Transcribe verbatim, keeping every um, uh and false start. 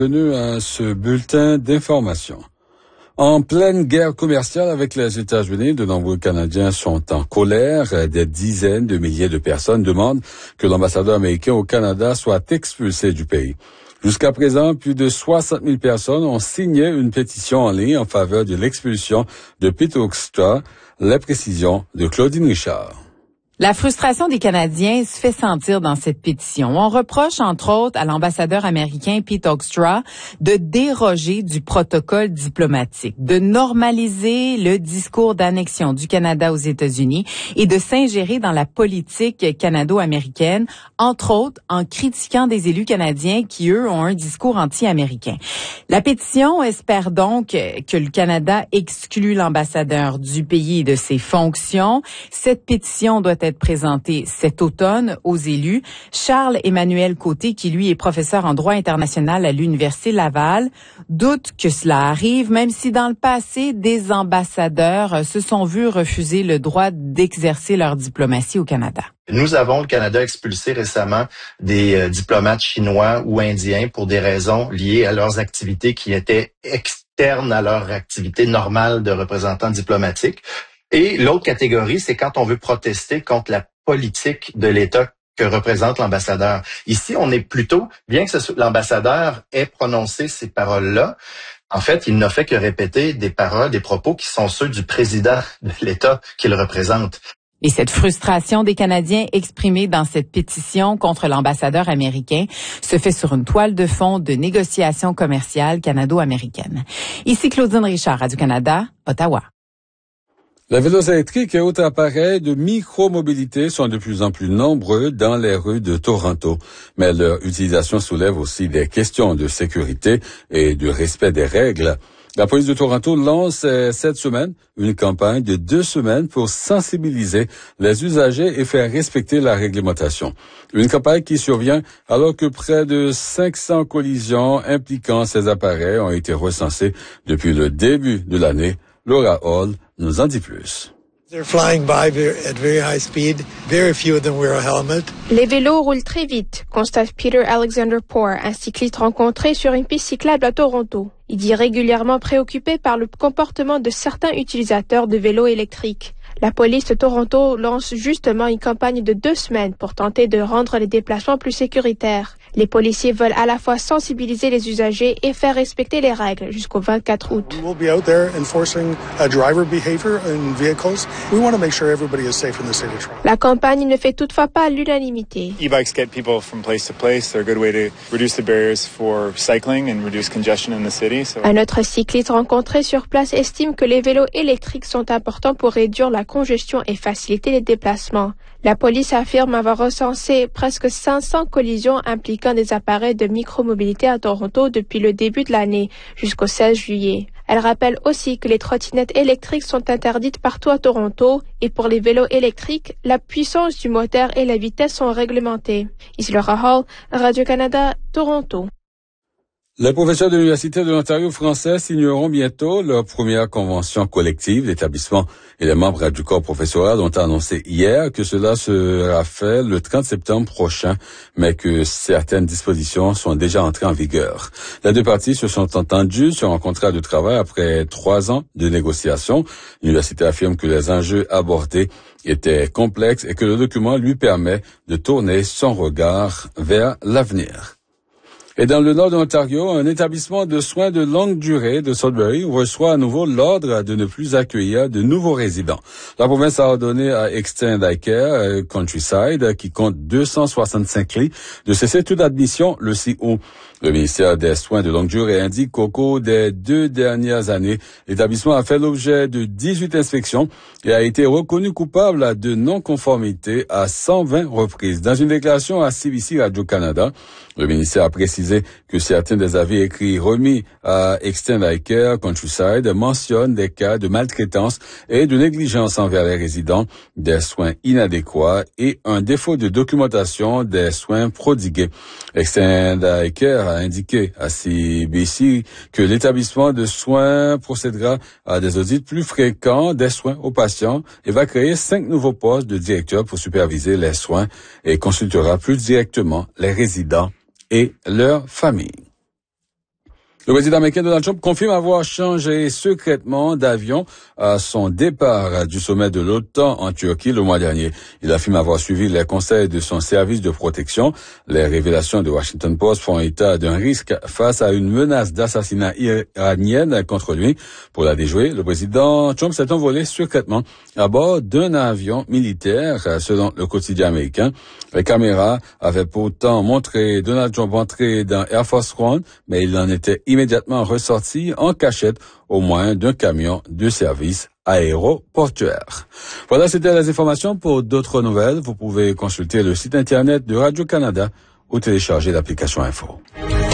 Bienvenue à ce bulletin d'information. En pleine guerre commerciale avec les États-Unis, de nombreux Canadiens sont en colère. Des dizaines de milliers de personnes demandent que l'ambassadeur américain au Canada soit expulsé du pays. Jusqu'à présent, plus de soixante mille personnes ont signé une pétition en ligne en faveur de l'expulsion de Pete Hoekstra. Les précisions de Claudine Richard. La frustration des Canadiens se fait sentir dans cette pétition. On reproche, entre autres, à l'ambassadeur américain Pete Hoekstra de déroger du protocole diplomatique, de normaliser le discours d'annexion du Canada aux États-Unis et de s'ingérer dans la politique canado-américaine, entre autres en critiquant des élus canadiens qui, eux, ont un discours anti-américain. La pétition espère donc que le Canada exclue l'ambassadeur du pays et de ses fonctions. Cette pétition doit être présenté cet automne aux élus. Charles-Emmanuel Côté, qui lui est professeur en droit international à l'Université Laval, doute que cela arrive, même si dans le passé, des ambassadeurs se sont vus refuser le droit d'exercer leur diplomatie au Canada. Nous avons, le Canada, expulsé récemment des euh, diplomates chinois ou indiens pour des raisons liées à leurs activités qui étaient externes à leur activité normale de représentants diplomatiques. Et l'autre catégorie, c'est quand on veut protester contre la politique de l'État que représente l'ambassadeur. Ici, on est plutôt, bien que ce, l'ambassadeur ait prononcé ces paroles-là, en fait, il n'a fait que répéter des paroles, des propos qui sont ceux du président de l'État qu'il représente. Et cette frustration des Canadiens exprimée dans cette pétition contre l'ambassadeur américain se fait sur une toile de fond de négociations commerciales canado-américaines. Ici Claudine Richard, Radio-Canada, Ottawa. Les vélos électriques et autres appareils de micromobilité sont de plus en plus nombreux dans les rues de Toronto. Mais leur utilisation soulève aussi des questions de sécurité et de respect des règles. La police de Toronto lance cette semaine une campagne de deux semaines pour sensibiliser les usagers et faire respecter la réglementation. Une campagne qui survient alors que près de cinq cents collisions impliquant ces appareils ont été recensées depuis le début de l'année. Laura Hall nous en dit plus. They're flying by at very high speed. Very few of them wear a helmet. Les vélos roulent très vite, constate Peter Alexander Poor, un cycliste rencontré sur une piste cyclable à Toronto. Il dit régulièrement préoccupé par le comportement de certains utilisateurs de vélos électriques. La police de Toronto lance justement une campagne de deux semaines pour tenter de rendre les déplacements plus sécuritaires. Les policiers veulent à la fois sensibiliser les usagers et faire respecter les règles jusqu'au vingt-quatre août. We will be out there enforcing uh, driver behavior in vehicles. We want to make sure everybody is safe in the city of Toronto. La campagne ne fait toutefois pas l'unanimité. E-bikes get people from place to place. They're a good way to reduce the barriers for cycling and reduce congestion in the city. So... Un autre cycliste rencontré sur place estime que les vélos électriques sont importants pour réduire la congestion et faciliter les déplacements. La police affirme avoir recensé presque cinq cents collisions impliquant des appareils de micromobilité à Toronto depuis le début de l'année jusqu'au seize juillet. Elle rappelle aussi que les trottinettes électriques sont interdites partout à Toronto et pour les vélos électriques, la puissance du moteur et la vitesse sont réglementées. Ici Laura Hall, Radio-Canada, Toronto. Les professeurs de l'Université de l'Ontario français signeront bientôt leur première convention collective. L'établissement et les membres du corps professoral ont annoncé hier que cela sera fait le trente septembre prochain, mais que certaines dispositions sont déjà entrées en vigueur. Les deux parties se sont entendues sur un contrat de travail après trois ans de négociations. L'université affirme que les enjeux abordés étaient complexes et que le document lui permet de tourner son regard vers l'avenir. Et dans le nord de l'Ontario, un établissement de soins de longue durée de Sudbury reçoit à nouveau l'ordre de ne plus accueillir de nouveaux résidents. La province a ordonné à Extend Eye Care Countryside, qui compte deux cent soixante-cinq lits, de cesser toute admission le six août. Le ministère des Soins de longue durée indique qu'au cours des deux dernières années, l'établissement a fait l'objet de dix-huit inspections et a été reconnu coupable de non-conformité à cent vingt reprises. Dans une déclaration à C B C Radio-Canada, le ministère a précisé que certains des avis écrits remis à Extend Eye Care Countryside mentionnent des cas de maltraitance et de négligence envers les résidents, des soins inadéquats et un défaut de documentation des soins prodigués. Extend Eye Care a indiqué à C B C que l'établissement de soins procédera à des audits plus fréquents des soins aux patients et va créer cinq nouveaux postes de directeurs pour superviser les soins et consultera plus directement les résidents et leurs familles. Le président américain Donald Trump confirme avoir changé secrètement d'avion à son départ du sommet de l'OTAN en Turquie le mois dernier. Il affirme avoir suivi les conseils de son service de protection. Les révélations de Washington Post font état d'un risque face à une menace d'assassinat iranienne contre lui. Pour la déjouer, le président Trump s'est envolé secrètement à bord d'un avion militaire, selon le quotidien américain. Les caméras avaient pourtant montré Donald Trump entrer dans Air Force One, mais il en était immédiatement ressorti en cachette au moyen d'un camion de service aéroportuaire. Voilà, c'était les informations. Pour d'autres nouvelles, vous pouvez consulter le site internet de Radio-Canada ou télécharger l'application Info.